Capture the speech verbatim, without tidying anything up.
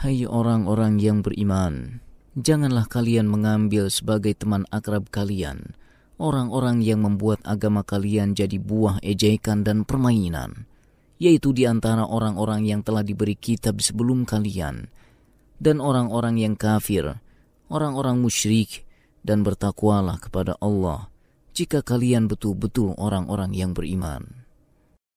Hai orang-orang yang beriman, janganlah kalian mengambil sebagai teman akrab kalian orang-orang yang membuat agama kalian jadi buah ejekan dan permainan, yaitu di antara orang-orang yang telah diberi kitab sebelum kalian, dan orang-orang yang kafir, orang-orang musyrik, dan bertakwalah kepada Allah jika kalian betul-betul orang-orang yang beriman.